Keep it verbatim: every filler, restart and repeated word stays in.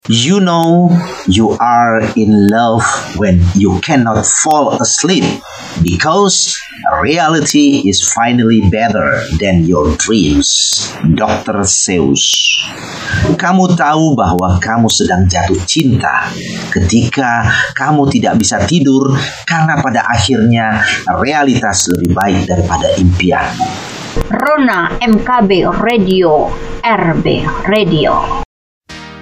You know you are in love when you cannot fall asleep because reality is finally better than your dreams. dokter Seuss. Kamu tahu bahwa kamu sedang jatuh cinta ketika kamu tidak bisa tidur karena pada akhirnya realitas lebih baik daripada impian. Rona M K B Radio, R B Radio.